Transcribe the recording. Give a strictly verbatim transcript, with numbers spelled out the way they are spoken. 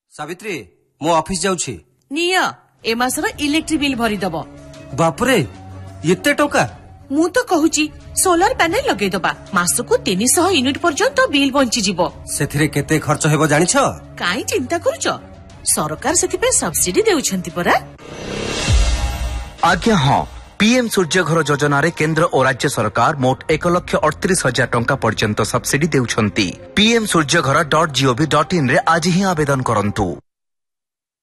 सावित्री मो ऑफिस जाउछि निया ए मासर electric bill भरी दबो। बाप रे एते टका मु तो कहूची सोलर पैनल लगे दबा मासको तीन सौ यूनिट पर्यंत बिल बंची जिवो। सेथिरे केते खर्च हेबो जानिछो? काई चिंता करूछो सरकार सेति पे सब्सिडी देउछंती परा। आज्ञा हां पीएम सूर्य घर योजना रे केंद्र और राज्य सरकार मोट एक लक्ष अड़तीस हजार टंका पर्यंत सब्सिडी देउछंती। पीएम सूर्य घर डॉट जीओवी डॉट इन रे आज ही आवेदन करंतु।